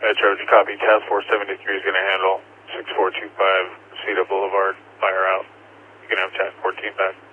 Metro, copy. Task Force 73 is going to handle 6425 Cedar Boulevard. Fire out. You can have Task 14 back.